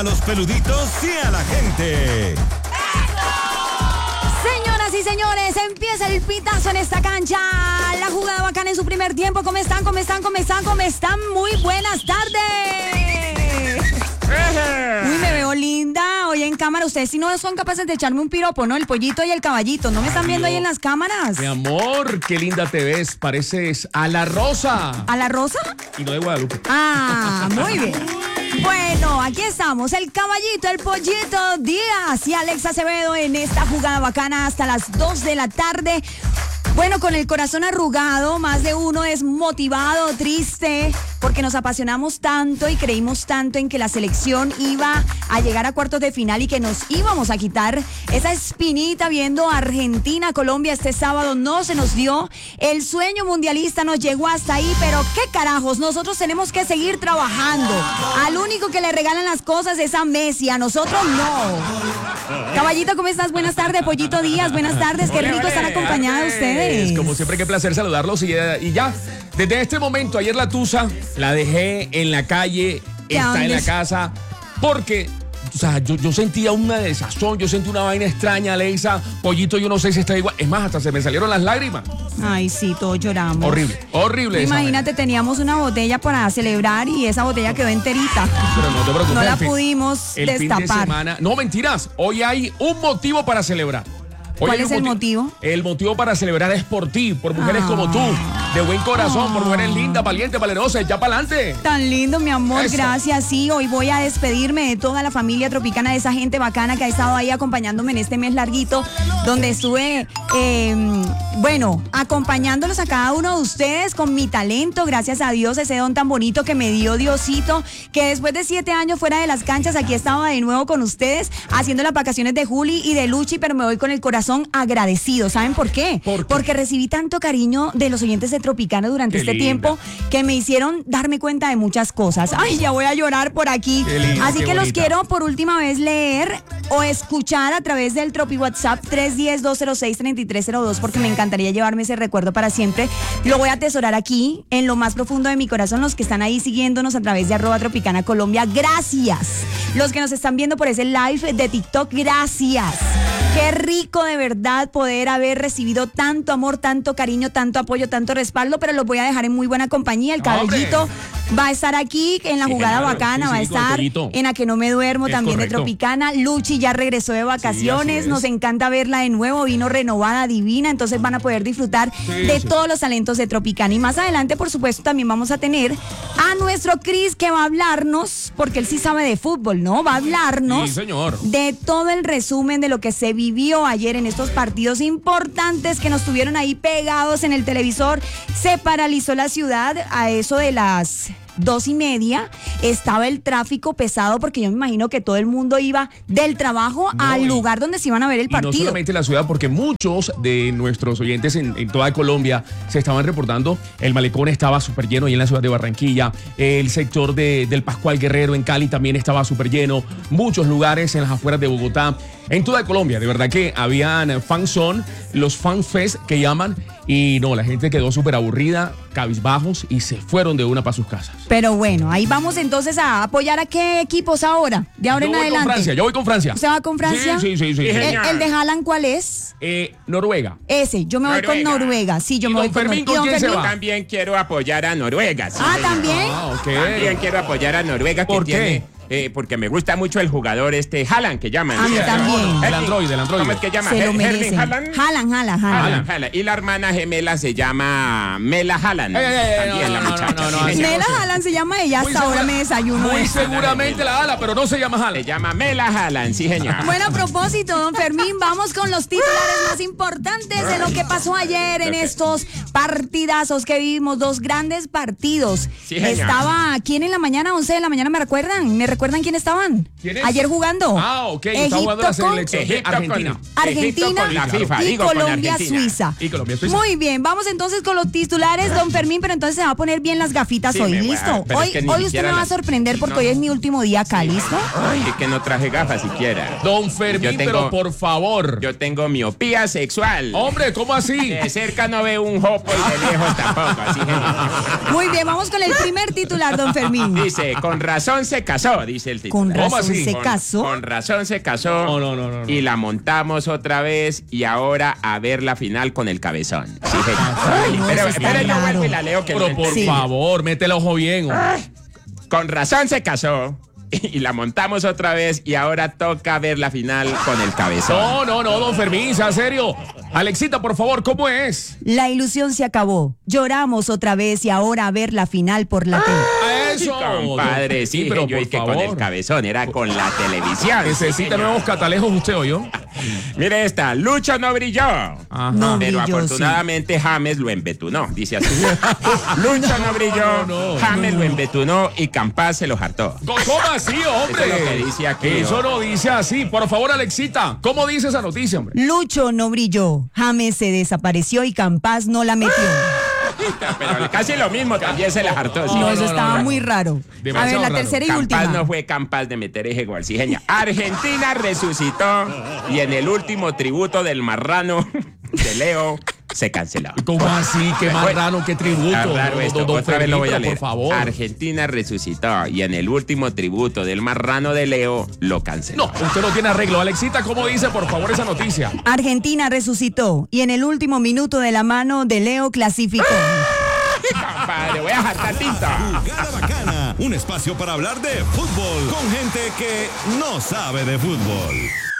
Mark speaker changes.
Speaker 1: A los peluditos y a la gente.
Speaker 2: Señoras y señores, empieza el pitazo en esta cancha. La jugada bacana en su primer tiempo. ¿Cómo están? ¿Cómo están? ¿Cómo están? ¿Cómo están? Muy buenas tardes. Uy, me veo linda hoy en cámara. Ustedes si no son capaces de echarme un piropo, ¿no? El pollito y el caballito. ¿No me están viendo ahí en las cámaras?
Speaker 3: Mi amor, qué linda te ves. Pareces a la Rosa.
Speaker 2: ¿A la Rosa?
Speaker 3: Y no de Guadalupe.
Speaker 2: Ah, muy bien. Bueno, aquí estamos, el caballito, el pollito Díaz y Alex Acevedo en esta jugada bacana hasta las 2 de la tarde. Bueno, con el corazón arrugado, más de uno es motivado, triste, porque nos apasionamos tanto y creímos tanto en que la selección iba a llegar a cuartos de final y que nos íbamos a quitar esa espinita viendo a Argentina, Colombia este sábado. No se nos dio, el sueño mundialista nos llegó hasta ahí, pero qué carajos, nosotros tenemos que seguir trabajando. Al único que le regalan las cosas es a Messi, a nosotros no. Caballito, ¿cómo estás? Buenas tardes, Pollito Díaz, buenas tardes, qué rico estar acompañada de ustedes.
Speaker 3: Como siempre, qué placer saludarlos y ya, desde este momento, ayer la tusa la dejé en la calle, está en la casa, porque, o sea, yo sentía una desazón, yo sentí una vaina extraña, Alexa, Pollito, yo no sé si está igual, es más, hasta se me salieron las lágrimas.
Speaker 2: Ay, sí, todos lloramos.
Speaker 3: Horrible.
Speaker 2: Imagínate, teníamos una botella para celebrar y esa botella quedó enterita.
Speaker 3: Pero no te preocupes.
Speaker 2: No la pudimos
Speaker 3: el
Speaker 2: destapar.
Speaker 3: Fin de semana, no, mentiras, hoy hay un motivo para celebrar.
Speaker 2: ¿Cuál es el motivo?
Speaker 3: El motivo para celebrar es por ti, por mujeres como tú, de buen corazón, por mujeres lindas, valientes, valerosas, ya para adelante.
Speaker 2: Tan lindo, mi amor,
Speaker 3: Eso.
Speaker 2: gracias. Sí, hoy voy a despedirme de toda la familia tropicana, de esa gente bacana que ha estado ahí acompañándome en este mes larguito, donde estuve, acompañándolos a cada uno de ustedes con mi talento, gracias a Dios, ese don tan bonito que me dio Diosito, que después de 7 años fuera de las canchas, aquí estaba de nuevo con ustedes, haciendo las vacaciones de Juli y de Luchi, pero me voy con el corazón agradecido. ¿Saben por qué? Porque recibí tanto cariño de los oyentes de Tropicana durante este tiempo que me hicieron darme cuenta de muchas cosas. Ay, ya voy a llorar por aquí. Así que los quiero por última vez leer o escuchar a través del Tropi WhatsApp 310-206-3302 porque me encantaría llevarme ese recuerdo para siempre. Lo voy a atesorar aquí en lo más profundo de mi corazón. Los que están ahí siguiéndonos a través de @Tropicana Colombia, gracias. Los que nos están viendo por ese live de TikTok, gracias. Qué rico de verdad poder haber recibido tanto amor, tanto cariño, tanto apoyo, tanto respaldo, pero los voy a dejar en muy buena compañía. El caballito va a estar aquí en la jugada bacana, va a estar en A Que No Me Duermo también de Tropicana. Luchi ya regresó de vacaciones, nos encanta verla de nuevo, vino renovada, divina, entonces van a poder disfrutar de todos los talentos de Tropicana. Y más adelante, por supuesto, también vamos a tener a nuestro Cris que va a hablarnos, porque él sí sabe de fútbol, ¿no? Va a hablarnos de todo el resumen de lo que se vivió ayer en estos partidos importantes que nos tuvieron ahí pegados en el televisor. Se paralizó la ciudad a eso de las 2:30, estaba el tráfico pesado porque yo me imagino que todo el mundo iba del trabajo al lugar donde se iban a ver el partido.
Speaker 3: Y no solamente la ciudad, porque muchos de nuestros oyentes en toda Colombia se estaban reportando, el malecón estaba súper lleno y en la ciudad de Barranquilla, el sector del Pascual Guerrero en Cali también estaba súper lleno, muchos lugares en las afueras de Bogotá, en toda Colombia, de verdad que habían fanzone, los fanfest que llaman, y no, la gente quedó súper aburrida, cabizbajos y se fueron de una para sus casas.
Speaker 2: Pero bueno, ahí vamos entonces a apoyar a qué equipos ahora, de ahora en adelante.
Speaker 3: Yo voy con Francia.
Speaker 2: ¿Usted va con Francia?
Speaker 3: Sí.
Speaker 2: ¿El de Haaland cuál es?
Speaker 3: Noruega.
Speaker 2: Ese, yo me voy con Noruega. Sí, yo me voy con Noruega.
Speaker 3: ¿Con quién se va?
Speaker 4: También quiero apoyar a Noruega. Sí,
Speaker 2: ¿también?
Speaker 4: También quiero apoyar a Noruega.
Speaker 3: ¿Por qué?
Speaker 4: Porque me gusta mucho el jugador Haaland que llaman.
Speaker 2: A mí también.
Speaker 3: El androide.
Speaker 4: ¿Cómo es que llama?
Speaker 2: Se lo merece.
Speaker 4: Haaland. Y la hermana gemela se llama Mela Haaland. También la muchacha.
Speaker 2: Mela Haaland se llama ella, hasta ahora me desayuno.
Speaker 3: Muy seguramente la Haaland, pero no se llama Haaland.
Speaker 4: Se llama Mela Haaland, sí señor.
Speaker 2: Bueno, a propósito, don Fermín, vamos con los titulares más importantes de lo que pasó ayer en estos partidazos que vivimos, 2 grandes partidos.
Speaker 4: Sí, señor.
Speaker 2: Estaba, ¿quién en la mañana? 11 de la mañana, ¿me recuerdan quién estaban?
Speaker 3: ¿Quiénes?
Speaker 2: Ayer jugando.
Speaker 3: Ok, está jugando la selección de Argentina.
Speaker 2: Argentina
Speaker 4: con la FIFA,
Speaker 2: y Colombia, Suiza.
Speaker 3: Y Colombia, Suiza.
Speaker 2: Muy bien, vamos entonces con los titulares, don Fermín, pero entonces se va a poner bien las gafitas hoy, ¿listo? Hoy usted me va a sorprender porque hoy es mi último día acá, ¿listo?
Speaker 4: Ay, es que no traje gafas siquiera.
Speaker 3: Don Fermín, pero por favor.
Speaker 4: Yo tengo miopía sexual.
Speaker 3: Hombre, ¿cómo así?
Speaker 4: De cerca no veo un jopo y de lejos tampoco, así.
Speaker 2: Muy bien, vamos con el primer titular, don Fermín.
Speaker 4: Dice, con razón se casó. dice el título.
Speaker 2: Con
Speaker 3: ¿Cómo
Speaker 2: razón
Speaker 3: así?
Speaker 2: se casó.
Speaker 4: Con razón se casó.
Speaker 3: No.
Speaker 4: Y la montamos otra vez y ahora a ver la final con el cabezón. Sí, señor. Ay,
Speaker 2: no,
Speaker 4: pero
Speaker 2: eso está
Speaker 4: espera, yo
Speaker 2: raro.
Speaker 4: vuelvo y la leo que
Speaker 3: Pero
Speaker 4: no
Speaker 3: por
Speaker 4: entendí.
Speaker 3: favor, mete el ojo bien. hombre.
Speaker 4: Con razón se casó. Y la montamos otra vez y ahora toca ver la final con el cabezón.
Speaker 3: No, don Fermín, sea serio. Alexita, por favor, ¿cómo es?
Speaker 2: La ilusión se acabó. Lloramos otra vez y ahora a ver la final por la tele.
Speaker 3: Eso.
Speaker 4: Compadre, sí,
Speaker 3: pero
Speaker 4: yo
Speaker 3: por
Speaker 4: dije con
Speaker 3: favor.
Speaker 4: el cabezón, era con la televisión.
Speaker 3: Necesita nuevos catalejos usted o yo.
Speaker 4: Mire esta, Lucho no brilló.
Speaker 3: Ajá.
Speaker 2: No
Speaker 4: Pero
Speaker 2: brilló,
Speaker 4: afortunadamente James lo embetunó, dice así. Lucho no brilló,
Speaker 3: no,
Speaker 4: James lo embetunó y Campas se lo hartó.
Speaker 3: ¿Cómo así, hombre?
Speaker 4: Eso es lo que dice aquí,
Speaker 3: Eso no dice así. Por favor, Alexita, ¿cómo dice esa noticia, hombre?
Speaker 2: Lucho no brilló, James se desapareció y Campas no la metió.
Speaker 4: Pero casi lo mismo, también se la hartó. sí.
Speaker 2: No, eso
Speaker 3: no,
Speaker 2: estaba
Speaker 3: no.
Speaker 2: muy raro. A ver,
Speaker 3: Demasiado
Speaker 2: la
Speaker 3: raro.
Speaker 2: tercera y
Speaker 4: Campas
Speaker 2: última.
Speaker 4: no fue capaz de meter ese gol, sí, señor. Argentina resucitó y en el último tributo del marrano de Leo se canceló.
Speaker 3: ¿Cómo así? Qué marrano, qué tributo.
Speaker 4: Está raro esto,
Speaker 3: Don
Speaker 4: otra vez lo voy a
Speaker 3: Fermín,
Speaker 4: leer.
Speaker 3: por favor.
Speaker 4: Argentina resucitó y en el último tributo del marrano de Leo lo canceló.
Speaker 3: No, usted no tiene arreglo. Alexita, ¿cómo dice, por favor, esa noticia?
Speaker 2: Argentina resucitó y en el último minuto de la mano de Leo clasificó.
Speaker 4: Compadre, voy a jartar tinta.
Speaker 1: Jugada Bacana, un espacio para hablar de fútbol con gente que no sabe de fútbol.